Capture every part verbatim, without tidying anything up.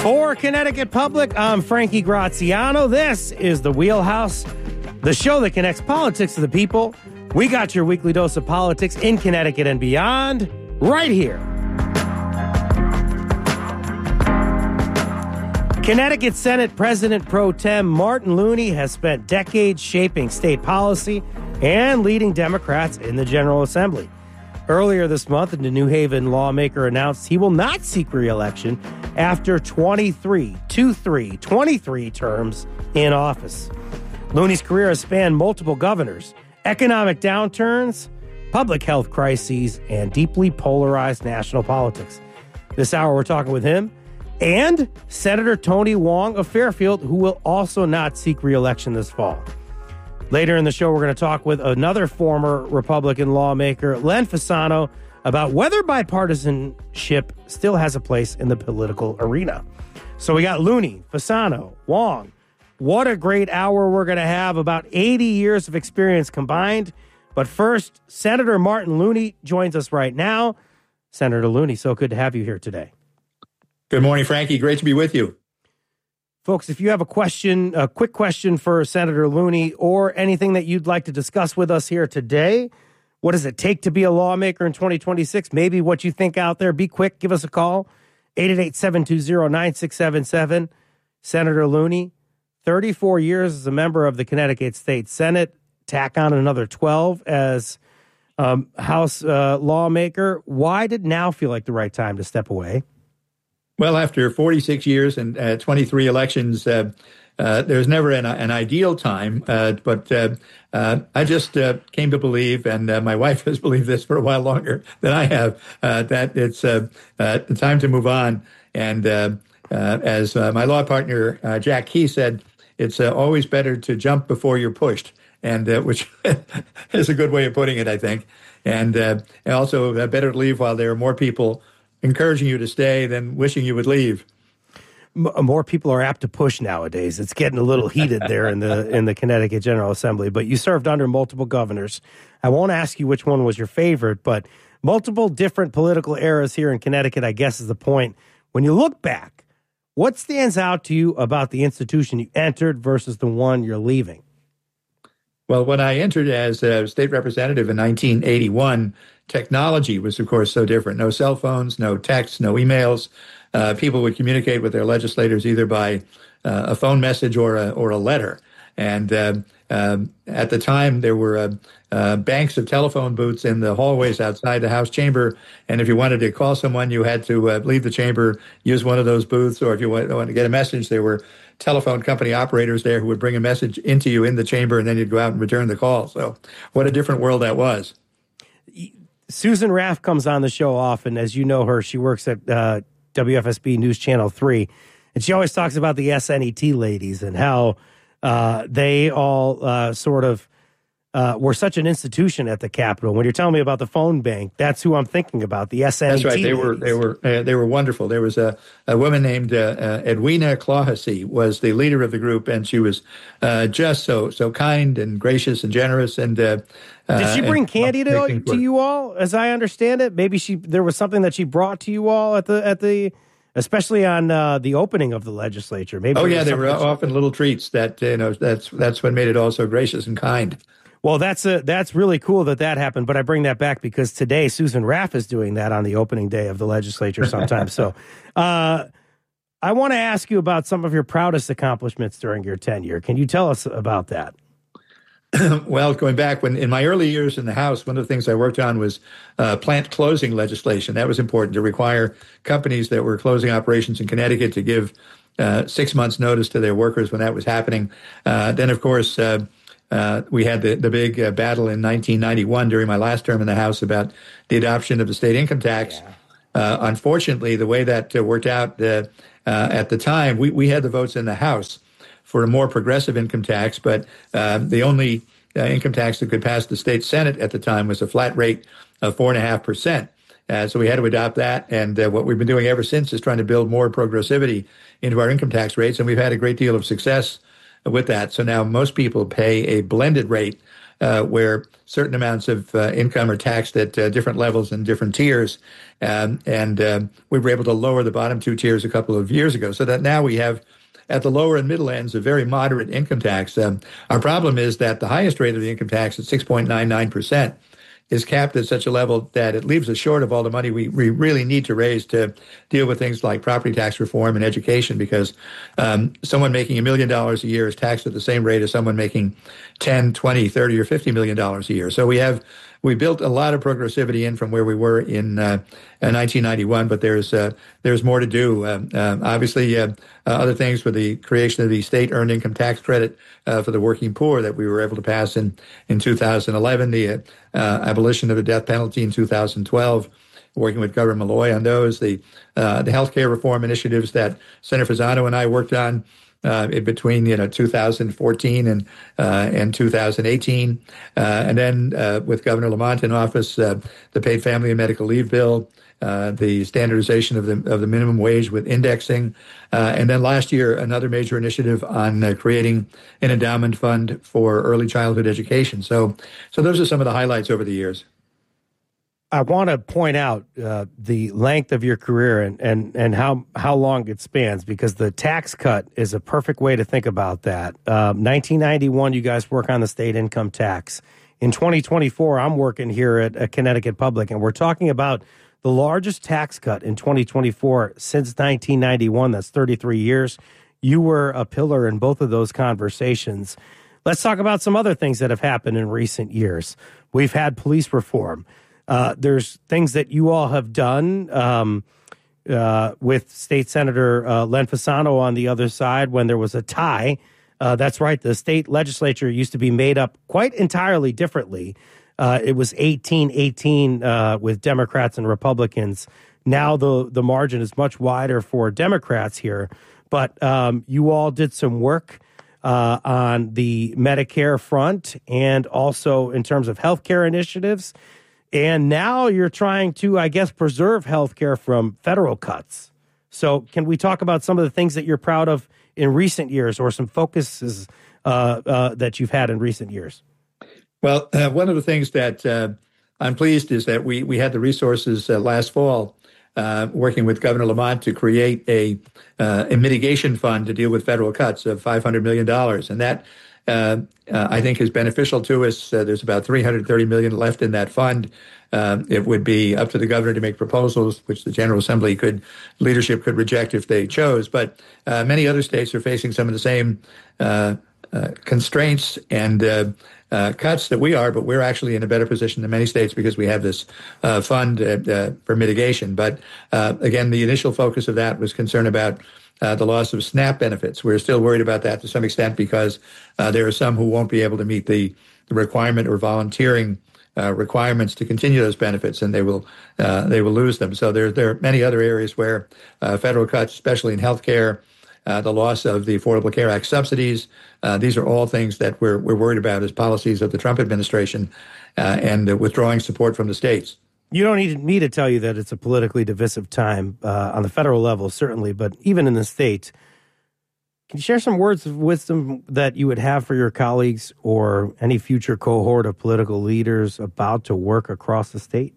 For Connecticut Public, I'm Frankie Graziano. This is The Wheelhouse, the show that connects politics to the people. We got your weekly dose of politics in Connecticut and beyond right here. Connecticut Senate President Pro Tem Martin Looney has spent decades shaping state policy and leading Democrats in the General Assembly. Earlier this month, the New Haven lawmaker announced he will not seek re-election after twenty-three, two, three, twenty-three terms in office. Looney's career has spanned multiple governors, economic downturns, public health crises, and deeply polarized national politics. This hour, we're talking with him and Senator Tony Hwang of Fairfield, who will also not seek re-election this fall. Later in the show, we're going to talk with another former Republican lawmaker, Len Fasano, about whether bipartisanship still has a place in the political arena. So we got Looney, Fasano, Hwang. What a great hour we're going to have, about eighty years of experience combined. But first, Senator Martin Looney joins us right now. Senator Looney, so good to have you here today. Good morning, Frankie. Great to be with you. Folks, if you have a question, a quick question for Senator Looney or anything that you'd like to discuss with us here today, what does it take to be a lawmaker in twenty twenty-six? Maybe what you think out there, be quick, give us a call, eight eight eight, seven two zero, nine six seven seven. Senator Looney, thirty-four years as a member of the Connecticut State Senate, tack on another twelve as um, House uh, lawmaker. Why did now feel like the right time to step away? Well, after forty-six years and uh, twenty-three elections, uh, uh, there's never an, an ideal time. Uh, but uh, uh, I just uh, came to believe, and uh, my wife has believed this for a while longer than I have, uh, that it's uh, uh, time to move on. And uh, uh, as uh, my law partner, uh, Jack Key, said, it's uh, always better to jump before you're pushed, and uh, which is a good way of putting it, I think. And uh, also uh, better to leave while there are more people encouraging you to stay than wishing you would leave. More people are apt to push nowadays. It's getting a little heated there in the in the Connecticut General Assembly. But you served under multiple governors. I won't ask you which one was your favorite, but multiple different political eras here in Connecticut, I guess, is the point. When you look back, what stands out to you about the institution you entered versus the one you're leaving? Well, when I entered as a state representative in nineteen eighty-one, technology was, of course, so different. No cell phones, no texts, no emails. Uh, people would communicate with their legislators either by uh, a phone message or a, or a letter. And uh, uh, at the time, there were uh, uh, banks of telephone booths in the hallways outside the House chamber. And if you wanted to call someone, you had to uh, leave the chamber, use one of those booths. Or if you wanted to get a message, there were telephone company operators there who would bring a message into you in the chamber, and then you'd go out and return the call. So what a different world that was. Susan Raff comes on the show often. As you know her, she works at uh, W F S B News Channel three, and she always talks about the S N E T ladies and how uh, they all uh, sort of uh, were such an institution at the Capitol. When you're telling me about the phone bank, that's who I'm thinking about, the S N E T That's right. They ladies. were they were uh, they were wonderful. There was a, a woman named uh, uh, Edwina Clohessy was the leader of the group, and she was uh, just so so kind and gracious and generous. And uh, did she bring and, candy to, to you all? As I understand it, maybe she there was something that she brought to you all at the at the. Especially on uh, the opening of the legislature. Maybe. Oh yeah, there were often little treats that you know. That's that's what made it all so gracious and kind. Well, that's a, that's really cool that that happened. But I bring that back because today Susan Raff is doing that on the opening day of the legislature sometimes. so, uh, I want to ask you about some of your proudest accomplishments during your tenure. Can you tell us about that? Well, going back when in my early years in the House, one of the things I worked on was uh, plant closing legislation. That was important to require companies that were closing operations in Connecticut to give uh, six months notice to their workers when that was happening. Uh, then, of course, uh, uh, we had the, the big uh, battle in nineteen ninety-one during my last term in the House about the adoption of the state income tax. Yeah. Uh, unfortunately, the way that uh, worked out uh, uh, at the time, we, we had the votes in the House for a more progressive income tax, but uh, the only uh, income tax that could pass the state Senate at the time was a flat rate of four and a half percent. Uh, so we had to adopt that, and uh, what we've been doing ever since is trying to build more progressivity into our income tax rates, and we've had a great deal of success with that. So now most people pay a blended rate uh, where certain amounts of uh, income are taxed at uh, different levels and different tiers. Um, and um, we were able to lower the bottom two tiers a couple of years ago, so that now we have at the lower and middle ends a very moderate income tax. Um, our problem is that the highest rate of the income tax at six point nine nine percent is capped at such a level that it leaves us short of all the money we, we really need to raise to deal with things like property tax reform and education, because um, someone making a million dollars a year is taxed at the same rate as someone making ten, twenty, thirty, or fifty million dollars a year. So we have we built a lot of progressivity in from where we were in uh, nineteen ninety-one, but there's uh, there's more to do. Uh, uh, obviously, uh, uh, other things with the creation of the state earned income tax credit uh, for the working poor that we were able to pass in in two thousand eleven, the uh, uh, abolition of the death penalty in two thousand twelve. Working with Governor Malloy on those, the uh, the healthcare reform initiatives that Senator Fasano and I worked on uh, in between you know two thousand fourteen and uh, and two thousand eighteen, uh, and then uh, with Governor Lamont in office, uh, the paid family and medical leave bill, uh, the standardization of the of the minimum wage with indexing, uh, and then last year another major initiative on uh, creating an endowment fund for early childhood education. So, so those are some of the highlights over the years. I want to point out uh, the length of your career and, and, and how, how long it spans, because the tax cut is a perfect way to think about that. Uh, nineteen ninety-one, you guys work on the state income tax. In twenty twenty-four, I'm working here at, at Connecticut Public, and we're talking about the largest tax cut in twenty twenty-four since nineteen ninety-one. That's thirty-three years. You were a pillar in both of those conversations. Let's talk about some other things that have happened in recent years. We've had police reform. Uh, there's things that you all have done um, uh, with State Senator uh, Len Fasano on the other side when there was a tie. Uh, that's right. The state legislature used to be made up quite entirely differently. Uh, it was eighteen eighteen uh, with Democrats and Republicans. Now the, the margin is much wider for Democrats here. But um, you all did some work uh, on the Medicare front and also in terms of healthcare initiatives. And now you're trying to, I guess, preserve healthcare from federal cuts. So can we talk about some of the things that you're proud of in recent years, or some focuses uh, uh, that you've had in recent years? Well, uh, one of the things that uh, I'm pleased is that we, we had the resources uh, last fall uh, working with Governor Lamont to create a, uh, a mitigation fund to deal with federal cuts of five hundred million dollars. And that Uh, uh, I think is beneficial to us. Uh, there's about three hundred thirty million dollars left in that fund. Um, it would be up to the governor to make proposals, which the General Assembly could, leadership could reject if they chose. But uh, many other states are facing some of the same uh, uh, constraints and uh, uh, cuts that we are, but we're actually in a better position than many states because we have this uh, fund uh, uh, for mitigation. But uh, again, the initial focus of that was concern about Uh, the loss of SNAP benefits. We're still worried about that to some extent because uh, there are some who won't be able to meet the, the requirement or volunteering uh, requirements to continue those benefits, and they will uh, they will lose them. So there there are many other areas where uh, federal cuts, especially in healthcare, uh, the loss of the Affordable Care Act subsidies. Uh, these are all things that we're we're worried about as policies of the Trump administration uh, and uh, withdrawing support from the states. You don't need me to tell you that it's a politically divisive time uh, on the federal level, certainly, but even in the state. Can you share some words of wisdom that you would have for your colleagues or any future cohort of political leaders about to work across the state?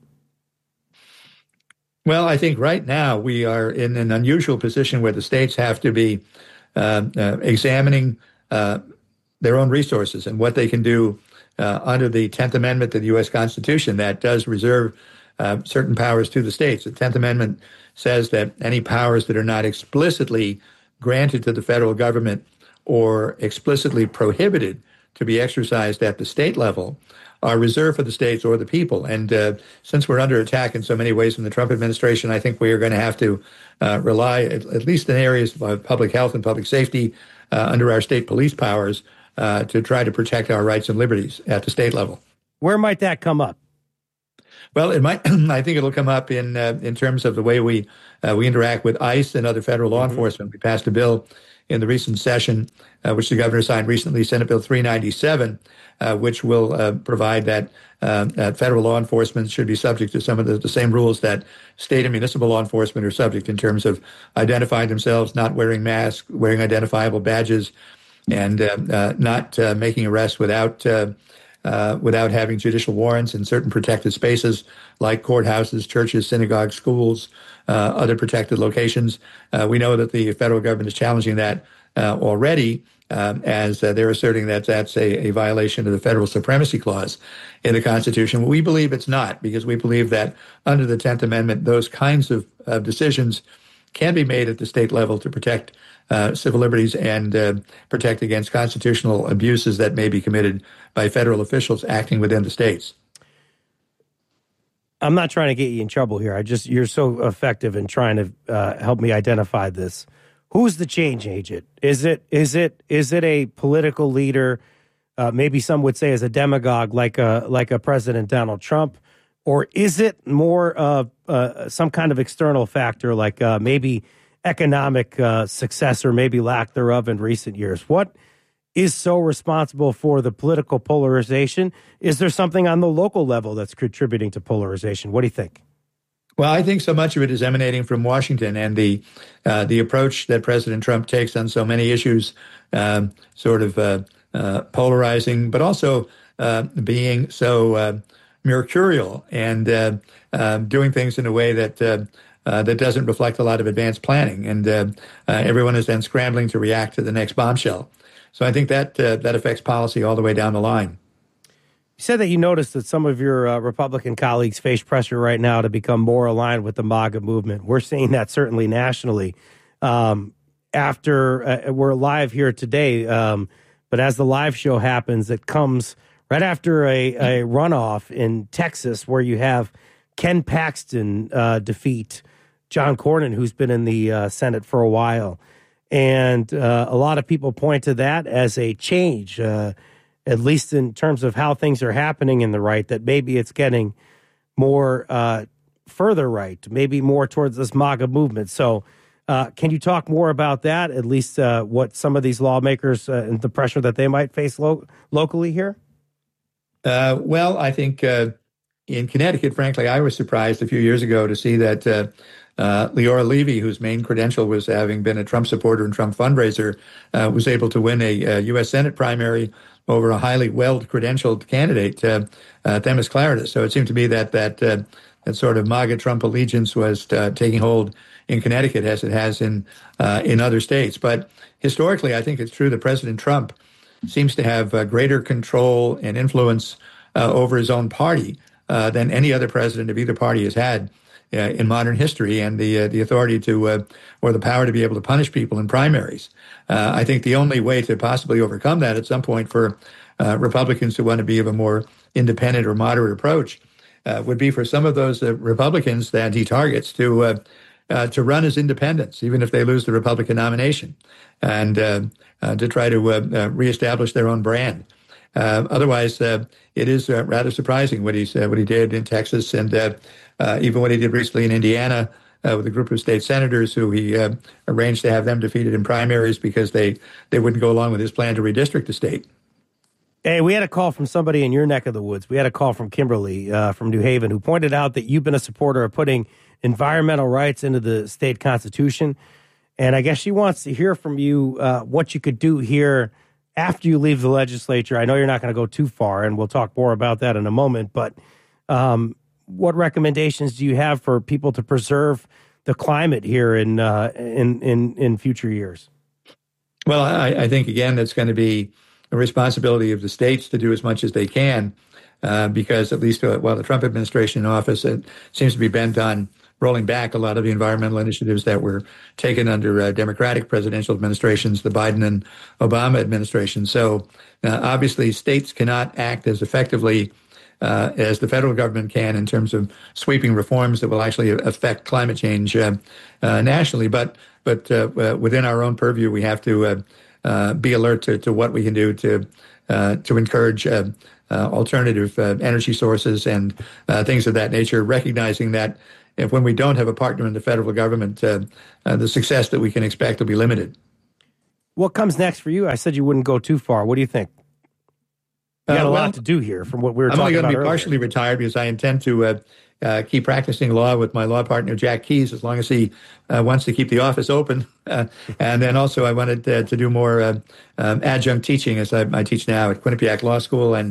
Well, I think right now we are in an unusual position where the states have to be uh, uh, examining uh, their own resources and what they can do uh, under the tenth Amendment to the U S Constitution that does reserve Uh, certain powers to the states. The tenth Amendment says that any powers that are not explicitly granted to the federal government or explicitly prohibited to be exercised at the state level are reserved for the states or the people. And uh, since we're under attack in so many ways from the Trump administration, I think we are going to have to uh, rely, at, at least in areas of public health and public safety, uh, under our state police powers, uh, to try to protect our rights and liberties at the state level. Where might that come up? Well, it might. I think it'll come up in uh, in terms of the way we uh, we interact with ICE and other federal law mm-hmm. enforcement. We passed a bill in the recent session, uh, which the governor signed recently, Senate Bill three ninety-seven, uh, which will uh, provide that, uh, that federal law enforcement should be subject to some of the, the same rules that state and municipal law enforcement are subject in terms of identifying themselves, not wearing masks, wearing identifiable badges, and uh, uh, not uh, making arrests without Uh, uh, without having judicial warrants in certain protected spaces like courthouses, churches, synagogues, schools, uh, other protected locations. Uh, we know that the federal government is challenging that uh, already, um, as uh, they're asserting that that's a, a violation of the Federal Supremacy Clause in the Constitution. We believe it's not, because we believe that under the tenth Amendment, those kinds of, of decisions can be made at the state level to protect uh, civil liberties and uh, protect against constitutional abuses that may be committed by federal officials acting within the states. I'm not trying to get you in trouble here. I just, you're so effective in trying to uh, help me identify this. Who's the change agent? Is it, is it, is it a political leader? Uh, maybe some would say as a demagogue, like a, like a President Donald Trump, or is it more of uh, some kind of external factor, like uh, maybe economic uh, success or maybe lack thereof in recent years? What is so responsible for the political polarization? Is there something on the local level that's contributing to polarization? What do you think? Well, I think so much of it is emanating from Washington and the uh, the approach that President Trump takes on so many issues, um, sort of uh, uh, polarizing, but also uh, being so uh, mercurial and uh, uh, doing things in a way that uh, uh, that doesn't reflect a lot of advanced planning, and uh, uh, everyone is then scrambling to react to the next bombshell. So I think that uh, that affects policy all the way down the line. You said that you noticed that some of your uh, Republican colleagues face pressure right now to become more aligned with the MAGA movement. We're seeing that certainly nationally. Um, after uh, we're live here today, um, but as the live show happens, it comes right after a, a runoff in Texas where you have Ken Paxton uh, defeat John Cornyn, who's been in the uh, Senate for a while. And uh, a lot of people point to that as a change, uh, at least in terms of how things are happening in the right, that maybe it's getting more uh, further right, maybe more towards this MAGA movement. So uh, can you talk more about that, at least uh, what some of these lawmakers uh, and the pressure that they might face lo- locally here? Uh, well, I think uh, in Connecticut, frankly, I was surprised a few years ago to see that uh, uh, Leora Levy, whose main credential was having been a Trump supporter and Trump fundraiser, uh, was able to win a, a U S Senate primary over a highly well-credentialed candidate, uh, uh, Themis Klarides. So it seemed to me that that uh, that sort of MAGA Trump allegiance was uh, taking hold in Connecticut as it has in uh, in other states. But historically, I think it's true that President Trump seems to have uh, greater control and influence uh, over his own party uh, than any other president of either party has had uh, in modern history, and the uh, the authority to uh, or the power to be able to punish people in primaries. Uh, I think the only way to possibly overcome that at some point for uh, Republicans who want to be of a more independent or moderate approach uh, would be for some of those uh, Republicans that he targets to uh, uh, to run as independents, even if they lose the Republican nomination, and uh, uh, to try to uh, uh, reestablish their own brand. Uh, otherwise, uh, it is uh, rather surprising what he's uh, what he did in Texas, and uh, uh, even what he did recently in Indiana uh, with a group of state senators who he uh, arranged to have them defeated in primaries because they they wouldn't go along with his plan to redistrict the state. Hey, we had a call from somebody in your neck of the woods. We had a call from Kimberly uh, from New Haven, who pointed out that you've been a supporter of putting environmental rights into the state constitution. And I guess she wants to hear from you uh, what you could do here after you leave the legislature. I know you're not going to go too far, and we'll talk more about that in a moment. But um, what recommendations do you have for people to preserve the climate here in uh, in, in in future years? Well, I, I think, again, that's going to be a responsibility of the states to do as much as they can, uh, because at least uh, while the Trump administration in office, it seems to be bent on rolling back a lot of the environmental initiatives that were taken under uh, Democratic presidential administrations, the Biden and Obama administration. So uh, obviously, states cannot act as effectively uh, as the federal government can in terms of sweeping reforms that will actually affect climate change uh, uh, nationally. But but uh, uh, within our own purview, we have to uh, uh, be alert to, to what we can do to uh, to encourage uh, uh, alternative uh, energy sources and uh, things of that nature, recognizing that if when we don't have a partner in the federal government, uh, uh, the success that we can expect will be limited. What comes next for you? I said you wouldn't go too far. What do you think? You got uh, a well, lot to do here from what we were I'm talking about only going to be earlier. partially retired because I intend to uh, uh, keep practicing law with my law partner, Jack Keyes, as long as he uh, wants to keep the office open. Uh, and then also I wanted uh, to do more uh, um, adjunct teaching, as I, I teach now at Quinnipiac Law School, and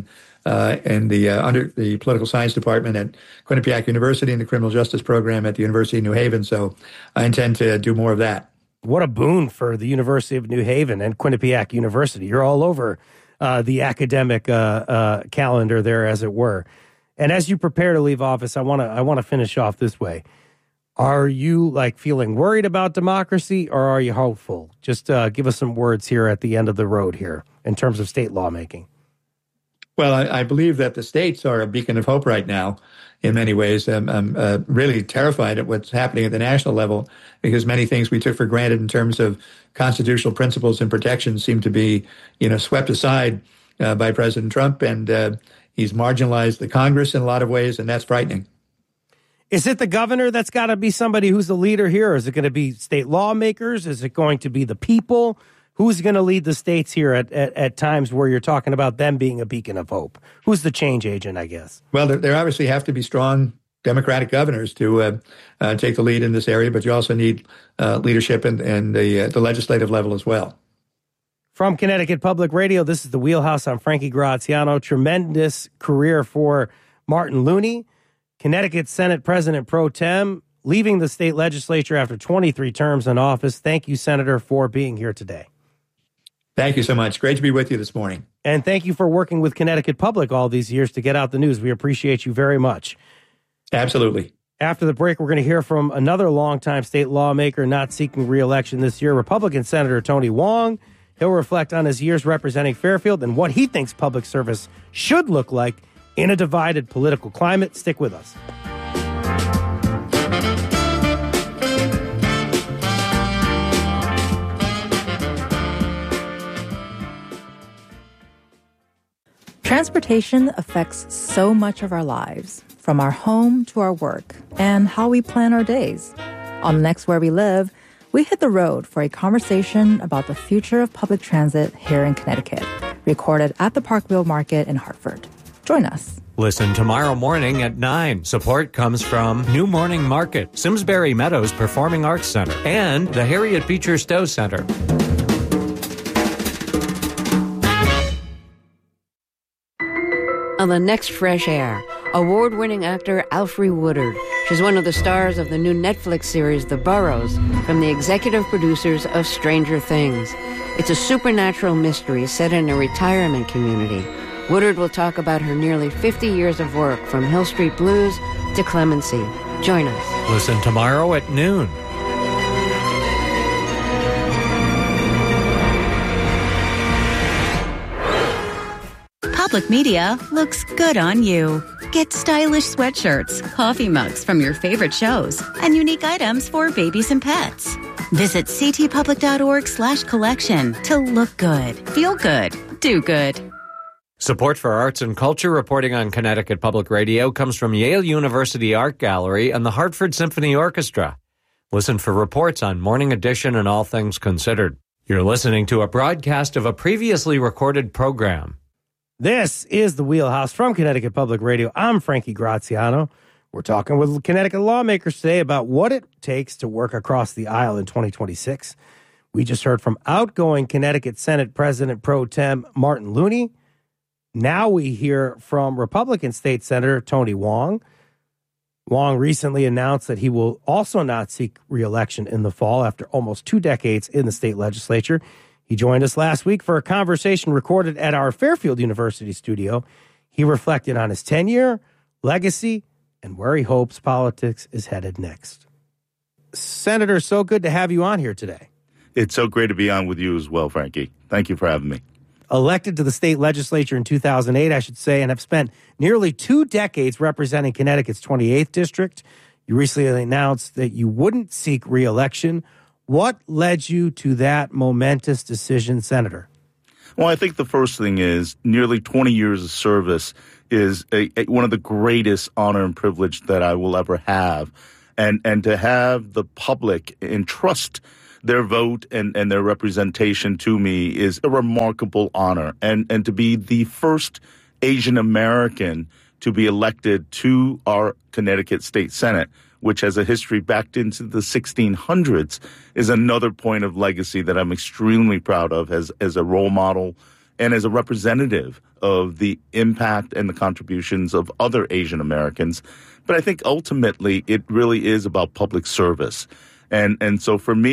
uh, in the uh, under the political science department at Quinnipiac University and the criminal justice program at the University of New Haven. So I intend to do more of that. What a boon for the University of New Haven and Quinnipiac University. You're all over uh, the academic uh, uh, calendar there, as it were. And as you prepare to leave office, I want to I want to finish off this way. Are you like feeling worried about democracy, or are you hopeful? Just uh, give us some words here at the end of the road here in terms of state lawmaking. Well, I, I believe that the states are a beacon of hope right now in many ways. I'm, I'm uh, really terrified at what's happening at the national level because many things we took for granted in terms of constitutional principles and protections seem to be, you know, swept aside uh, by President Trump, and uh, he's marginalized the Congress in a lot of ways, and that's frightening. Is it the governor that's got to be somebody who's the leader here? Or is it going to be state lawmakers? Is it going to be the people? Who's going to lead the states here at, at, at times where you're talking about them being a beacon of hope? Who's the change agent, I guess? Well, there, there obviously have to be strong Democratic governors to uh, uh, take the lead in this area, but you also need uh, leadership in, in the, uh, the legislative level as well. From Connecticut Public Radio, this is The Wheelhouse. I'm Frankie Graziano. Tremendous career for Martin Looney, Connecticut Senate President Pro Tem, leaving the state legislature after twenty-three terms in office. Thank you, Senator, for being here today. Thank you so much. Great to be with you this morning. And thank you for working with Connecticut Public all these years to get out the news. We appreciate you very much. Absolutely. After the break, we're going to hear from another longtime state lawmaker not seeking re-election this year, Republican Senator Tony Hwang. He'll reflect on his years representing Fairfield and what he thinks public service should look like in a divided political climate. Stick with us. Transportation affects so much of our lives, from our home to our work, and how we plan our days. On Next Where We Live, we hit the road for a conversation about the future of public transit here in Connecticut, recorded at the Parkville Market in Hartford. Join us. Listen tomorrow morning at nine. Support comes from New Morning Market, Simsbury Meadows Performing Arts Center, and the Harriet Beecher Stowe Center. On the next Fresh Air, award-winning actor Alfre Woodard. She's one of the stars of the new Netflix series The Burrows, from the executive producers of Stranger Things. It's a supernatural mystery set in a retirement community. Woodard will talk about her nearly fifty years of work, from Hill Street Blues to Clemency. Join us. Listen tomorrow at noon. Public Media looks good on you. Get stylish sweatshirts, coffee mugs from your favorite shows, and unique items for babies and pets. Visit ctpublic.org slash collection to look good, feel good, do good. Support for arts and culture reporting on Connecticut Public Radio comes from Yale University Art Gallery and the Hartford Symphony Orchestra. Listen for reports on Morning Edition and All Things Considered. You're listening to a broadcast of a previously recorded program. This is The Wheelhouse from Connecticut Public Radio. I'm Frankie Graziano. We're talking with Connecticut lawmakers today about what it takes to work across the aisle in twenty twenty-six. We just heard from outgoing Connecticut Senate President Pro Tem Martin Looney. Now we hear from Republican State Senator Tony Hwang. Hwang recently announced that he will also not seek re-election in the fall after almost two decades in the state legislature. He joined us last week for a conversation recorded at our Fairfield University studio. He reflected on his tenure, legacy, and where he hopes politics is headed next. Senator, so good to have you on here today. It's so great to be on with you as well, Frankie. Thank you for having me. Elected to the state legislature in two thousand eight, I should say, and have spent nearly two decades representing Connecticut's twenty-eighth district. You recently announced that you wouldn't seek re-election. What led you to that momentous decision, Senator? Well, I think the first thing is nearly twenty years of service is a, a, one of the greatest honor and privilege that I will ever have. And and to have the public entrust their vote and, and their representation to me is a remarkable honor. And, and to be the first Asian American to be elected to our Connecticut State Senate, which has a history back into the sixteen hundreds, is another point of legacy that I'm extremely proud of as, as a role model and as a representative of the impact and the contributions of other Asian Americans. But I think ultimately it really is about public service. And and so for me,